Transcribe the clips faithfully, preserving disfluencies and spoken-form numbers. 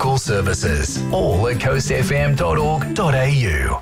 local services. All at coast f m dot org dot a u.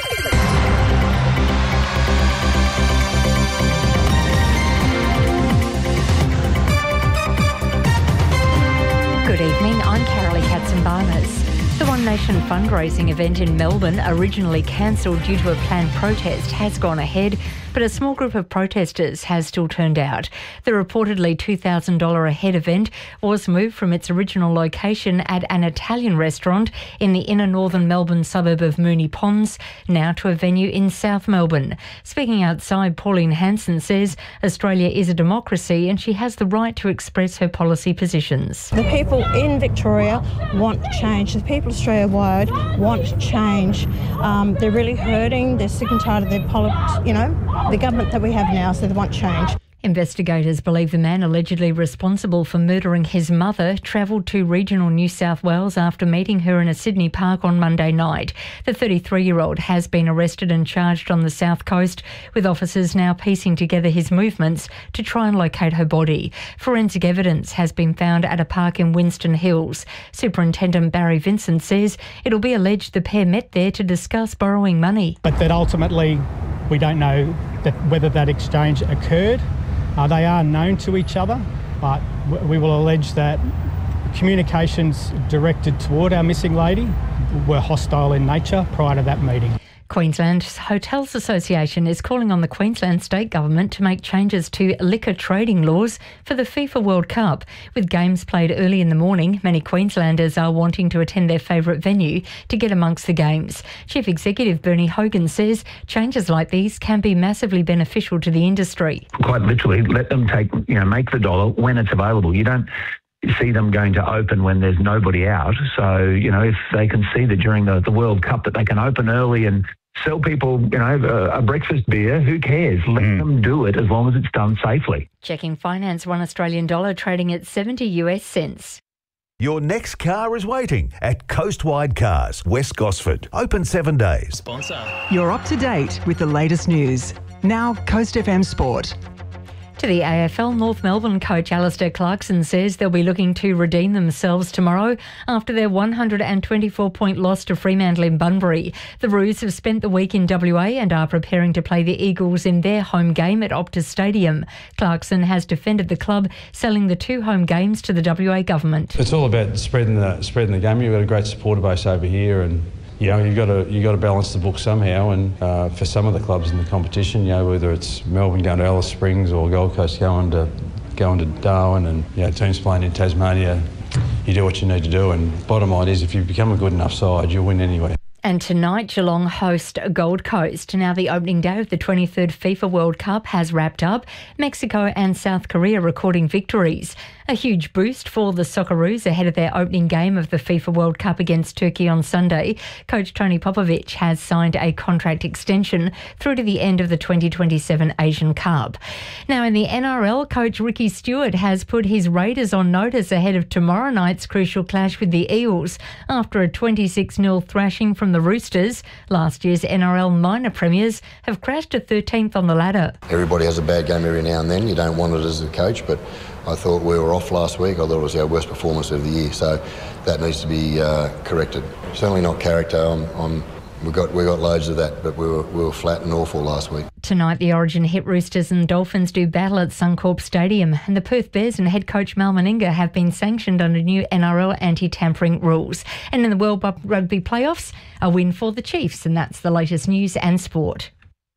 Good evening, I'm Carolee Katzenbarnes. The One Nation fundraising event in Melbourne, originally cancelled due to a planned protest, has gone ahead, but a small group of protesters has still turned out. The reportedly two thousand dollars a head event was moved from its original location at an Italian restaurant in the inner northern Melbourne suburb of Moonee Ponds, now to a venue in South Melbourne. Speaking outside, Pauline Hanson says Australia is a democracy and she has the right to express her policy positions. The people in Victoria want change. The people Australia-wide want change. Um, they're really hurting. They're sick and tired of their politics, you know, the government that we have now, so they want change. Investigators believe the man allegedly responsible for murdering his mother travelled to regional New South Wales after meeting her in a Sydney park on Monday night. The thirty-three-year-old has been arrested and charged on the South Coast, with officers now piecing together his movements to try and locate her body. Forensic evidence has been found at a park in Winston Hills. Superintendent Barry Vincent says it'll be alleged the pair met there to discuss borrowing money. But that ultimately we don't know that whether that exchange occurred. Uh, they are known to each other, but w- we will allege that communications directed toward our missing lady were hostile in nature prior to that meeting. Queensland Hotels Association is calling on the Queensland State Government to make changes to liquor trading laws for the FIFA World Cup. With games played early in the morning, many Queenslanders are wanting to attend their favourite venue to get amongst the games. Chief Executive Bernie Hogan says changes like these can be massively beneficial to the industry. Quite literally, let them take, you know, make the dollar when it's available. You don't see them going to open when there's nobody out. So, you know, if they can see that during the, the World Cup that they can open early and sell people, you know, a, a breakfast beer, who cares? Let mm. them do it as long as it's done safely. Checking finance, one Australian dollar trading at seventy US cents. Your next car is waiting at Coastwide Cars, West Gosford. Open seven days. Sponsor. You're up to date with the latest news. Now, Coast F M Sport. To the A F L, North Melbourne coach Alistair Clarkson says they'll be looking to redeem themselves tomorrow after their one hundred twenty-four point loss to Fremantle in Bunbury. The Roos have spent the week in W A and are preparing to play the Eagles in their home game at Optus Stadium. Clarkson has defended the club selling the two home games to the W A government. It's all about spreading the spreading the game. You've got a great supporter base over here, and you know, you've got to you got to balance the book somehow. And uh, for some of the clubs in the competition, you know, whether it's Melbourne going to Alice Springs or Gold Coast going to going to Darwin, and you know, teams playing in Tasmania, you do what you need to do. And bottom line is, if you become a good enough side, you'll win anyway. And tonight, Geelong host Gold Coast. Now the opening day of the twenty-third FIFA World Cup has wrapped up. Mexico and South Korea recording victories. A huge boost for the Socceroos ahead of their opening game of the FIFA World Cup against Turkey on Sunday. Coach Tony Popovic has signed a contract extension through to the end of the twenty twenty-seven Asian Cup. Now in the N R L, coach Ricky Stewart has put his Raiders on notice ahead of tomorrow night's crucial clash with the Eels after a twenty-six nil thrashing from the Roosters. Last year's N R L minor premiers have crashed to thirteenth on the ladder. Everybody has a bad game every now and then. You don't want it as a coach, but I thought we were off last week. I thought it was our worst performance of the year, so that needs to be uh, corrected. Certainly not character. I'm, I'm, we got we got loads of that, but we were we were flat and awful last week. Tonight, the Origin hit Roosters and Dolphins do battle at Suncorp Stadium, and the Perth Bears and head coach Mal Meninga have been sanctioned under new N R L anti-tampering rules. And in the World Rugby Playoffs, a win for the Chiefs, and that's the latest news and sport.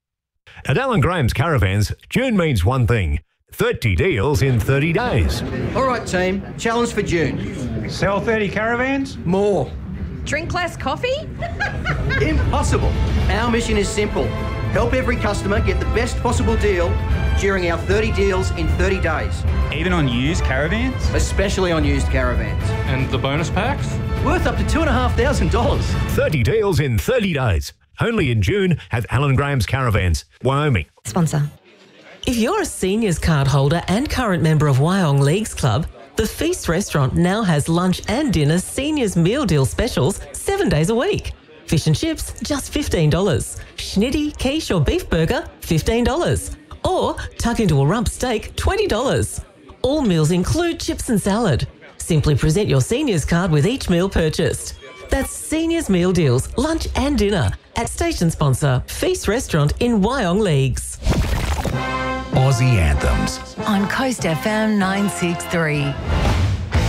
At Alan Graham's Caravans, June means one thing: thirty deals in thirty days. All right, team. Challenge for June. Sell thirty caravans? More. Drink less coffee? Impossible. Our mission is simple. Help every customer get the best possible deal during our thirty deals in thirty days. Even on used caravans? Especially on used caravans. And the bonus packs? Worth up to two and a half thousand dollars. thirty deals in thirty days. Only in June at Alan Graham's Caravans, Wyoming. Sponsor. If you're a seniors card holder and current member of Wyong Leagues Club, the Feast restaurant now has lunch and dinner seniors meal deal specials seven days a week. Fish and chips, just fifteen dollars. Schnitty, quiche or beef burger, fifteen dollars. Or tuck into a rump steak, twenty dollars. All meals include chips and salad. Simply present your seniors card with each meal purchased. That's Seniors Meal Deals, lunch and dinner at station sponsor Feast Restaurant in Wyong Leagues. Aussie Anthems. On Coast F M nine six three.